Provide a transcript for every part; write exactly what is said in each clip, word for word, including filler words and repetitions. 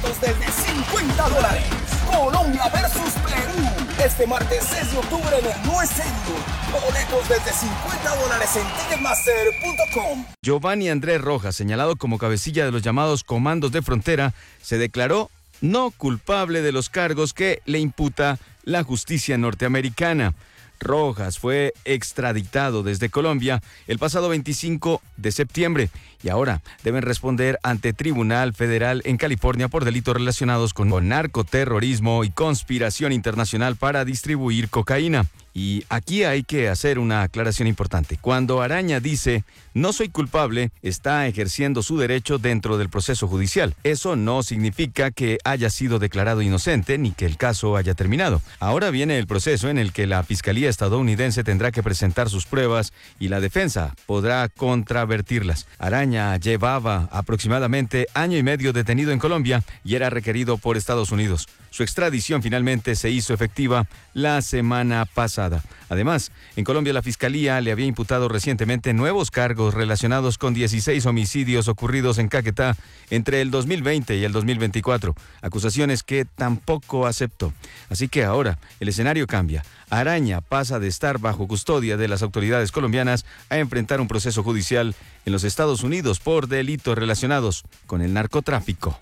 Desde cincuenta dólares. Colombia versus Perú. Este martes seis de octubre en el No Estadio. Boletos desde cincuenta dólares en ticketmaster punto com. Giovanni Andrés Rojas, señalado como cabecilla de los llamados comandos de frontera, se declaró no culpable de los cargos que le imputa la justicia norteamericana. Rojas fue extraditado desde Colombia el pasado veinticinco de septiembre y ahora deben responder ante Tribunal Federal en California por delitos relacionados con narcoterrorismo y conspiración internacional para distribuir cocaína. Y aquí hay que hacer una aclaración importante. Cuando Araña dice no soy culpable, está ejerciendo su derecho dentro del proceso judicial. Eso no significa que haya sido declarado inocente ni que el caso haya terminado. Ahora viene el proceso en el que la Fiscalía estadounidense tendrá que presentar sus pruebas y la defensa podrá contravertirlas. Araña llevaba aproximadamente año y medio detenido en Colombia y era requerido por Estados Unidos. Su extradición finalmente se hizo efectiva la semana pasada. Además, en Colombia la Fiscalía le había imputado recientemente nuevos cargos relacionados con dieciséis homicidios ocurridos en Caquetá entre el dos mil veinte y el dos mil veinticuatro, acusaciones que tampoco aceptó. Así que ahora el escenario cambia. Araña pasa de estar bajo custodia de las autoridades colombianas a enfrentar un proceso judicial en los Estados Unidos por delitos relacionados con el narcotráfico.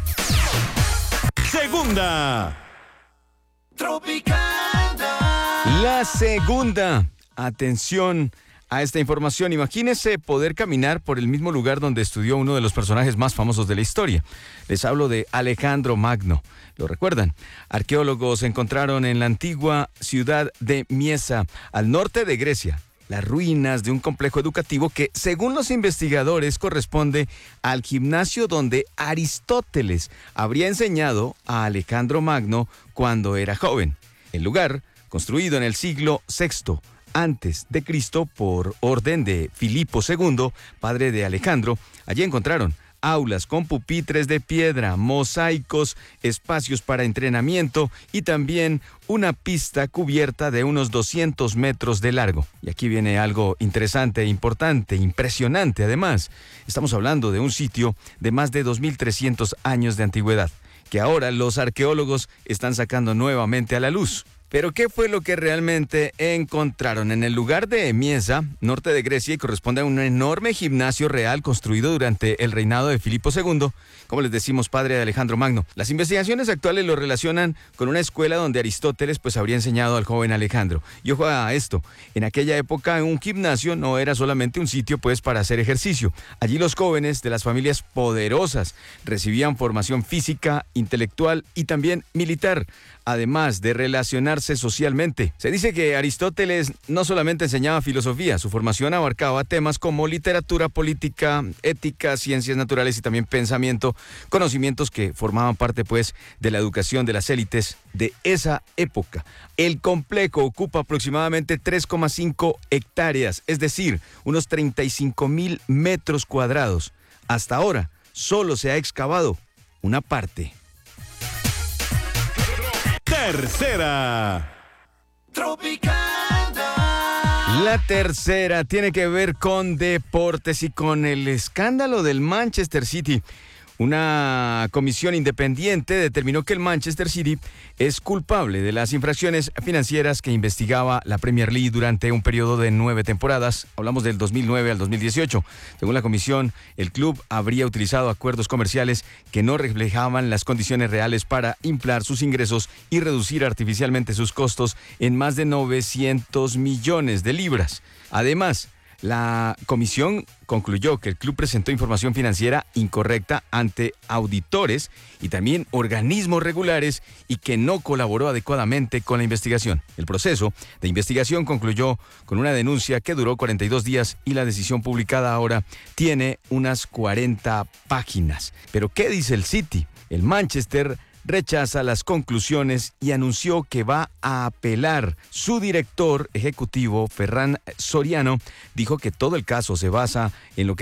Segunda. Tropicana. La segunda. Atención a esta información. Imagínese poder caminar por el mismo lugar donde estudió uno de los personajes más famosos de la historia. Les hablo de Alejandro Magno. ¿Lo recuerdan? Arqueólogos encontraron en la antigua ciudad de Miesa, al norte de Grecia, las ruinas de un complejo educativo que, según los investigadores, corresponde al gimnasio donde Aristóteles habría enseñado a Alejandro Magno cuando era joven. El lugar, construido en el siglo sexto antes de Cristo por orden de Filipo segundo, padre de Alejandro, allí encontraron aulas con pupitres de piedra, mosaicos, espacios para entrenamiento y también una pista cubierta de unos doscientos metros de largo. Y aquí viene algo interesante, importante, impresionante además. Estamos hablando de un sitio de más de dos mil trescientos años de antigüedad, que ahora los arqueólogos están sacando nuevamente a la luz. Pero ¿qué fue lo que realmente encontraron? En el lugar de Miesa, norte de Grecia, y corresponde a un enorme gimnasio real construido durante el reinado de Filipo segundo, como les decimos, padre de Alejandro Magno. Las investigaciones actuales lo relacionan con una escuela donde Aristóteles pues habría enseñado al joven Alejandro. Y ojo a esto, en aquella época un gimnasio no era solamente un sitio pues para hacer ejercicio. Allí los jóvenes de las familias poderosas recibían formación física, intelectual y también militar, además de relacionarse socialmente. Se dice que Aristóteles no solamente enseñaba filosofía, su formación abarcaba temas como literatura, política, ética, ciencias naturales y también pensamiento, conocimientos que formaban parte pues de la educación de las élites de esa época. El complejo ocupa aproximadamente tres coma cinco hectáreas, es decir, unos treinta y cinco mil metros cuadrados. Hasta ahora solo se ha excavado una parte. Tercera. Tropicana. La tercera tiene que ver con deportes y con el escándalo del Manchester City. Una comisión independiente determinó que el Manchester City es culpable de las infracciones financieras que investigaba la Premier League durante un periodo de nueve temporadas. Hablamos del dos mil nueve al dos mil dieciocho. Según la comisión, el club habría utilizado acuerdos comerciales que no reflejaban las condiciones reales para inflar sus ingresos y reducir artificialmente sus costos en más de novecientos millones de libras. Además, la comisión concluyó que el club presentó información financiera incorrecta ante auditores y también organismos regulares y que no colaboró adecuadamente con la investigación. El proceso de investigación concluyó con una denuncia que duró cuarenta y dos días y la decisión publicada ahora tiene unas cuarenta páginas. ¿Pero qué dice el City? El Manchester rechaza las conclusiones y anunció que va a apelar. Su director ejecutivo, Ferran Soriano, dijo que todo el caso se basa en lo que